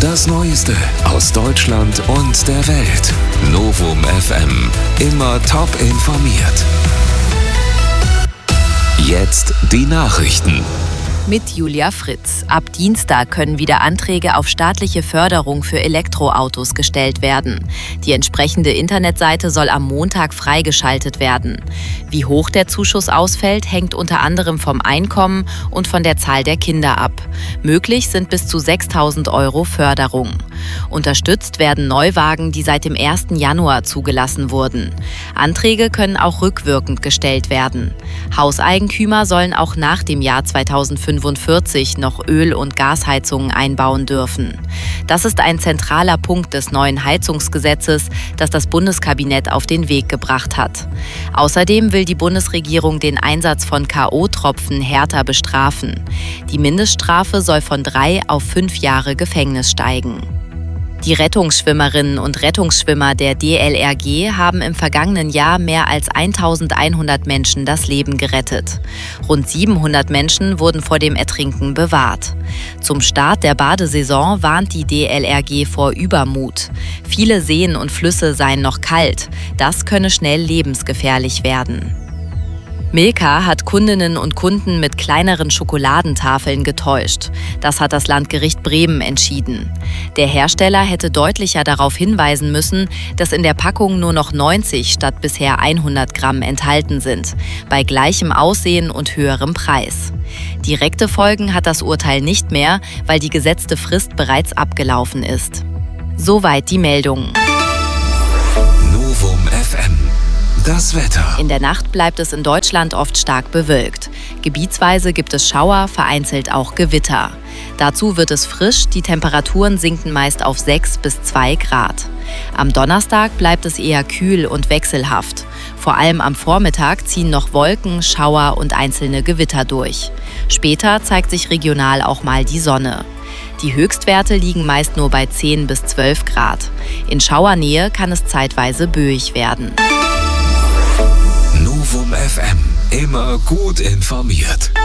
Das Neueste aus Deutschland und der Welt. Novum FM. Immer top informiert. Jetzt die Nachrichten. Mit Julia Fritz. Ab Dienstag können wieder Anträge auf staatliche Förderung für Elektroautos gestellt werden. Die entsprechende Internetseite soll am Montag freigeschaltet werden. Wie hoch der Zuschuss ausfällt, hängt unter anderem vom Einkommen und von der Zahl der Kinder ab. Möglich sind bis zu 6.000 € Förderung. Unterstützt werden Neuwagen, die seit dem 1. Januar zugelassen wurden. Anträge können auch rückwirkend gestellt werden. Hauseigentümer sollen auch nach dem Jahr 2045 noch Öl- und Gasheizungen einbauen dürfen. Das ist ein zentraler Punkt des neuen Heizungsgesetzes, das das Bundeskabinett auf den Weg gebracht hat. Außerdem will die Bundesregierung den Einsatz von K.O.-Tropfen härter bestrafen. Die Mindeststrafe soll von 3 auf 5 Jahre Gefängnis steigen. Die Rettungsschwimmerinnen und Rettungsschwimmer der DLRG haben im vergangenen Jahr mehr als 1.100 Menschen das Leben gerettet. Rund 700 Menschen wurden vor dem Ertrinken bewahrt. Zum Start der Badesaison warnt die DLRG vor Übermut. Viele Seen und Flüsse seien noch kalt. Das könne schnell lebensgefährlich werden. Milka hat Kundinnen und Kunden mit kleineren Schokoladentafeln getäuscht. Das hat das Landgericht Bremen entschieden. Der Hersteller hätte deutlicher darauf hinweisen müssen, dass in der Packung nur noch 90 statt bisher 100 Gramm enthalten sind, bei gleichem Aussehen und höherem Preis. Direkte Folgen hat das Urteil nicht mehr, weil die gesetzte Frist bereits abgelaufen ist. Soweit die Meldungen. Novum FM. Das Wetter. In der Nacht bleibt es in Deutschland oft stark bewölkt. Gebietsweise gibt es Schauer, vereinzelt auch Gewitter. Dazu wird es frisch, die Temperaturen sinken meist auf 6 bis 2 Grad. Am Donnerstag bleibt es eher kühl und wechselhaft. Vor allem am Vormittag ziehen noch Wolken, Schauer und einzelne Gewitter durch. Später zeigt sich regional auch mal die Sonne. Die Höchstwerte liegen meist nur bei 10 bis 12 Grad. In Schauernähe kann es zeitweise böig werden. Novum FM. Immer gut informiert.